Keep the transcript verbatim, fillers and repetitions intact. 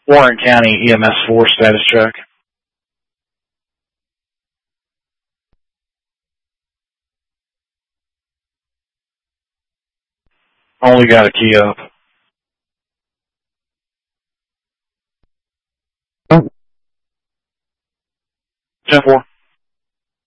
Warren County E M S four status check. Only got a key up. ten four.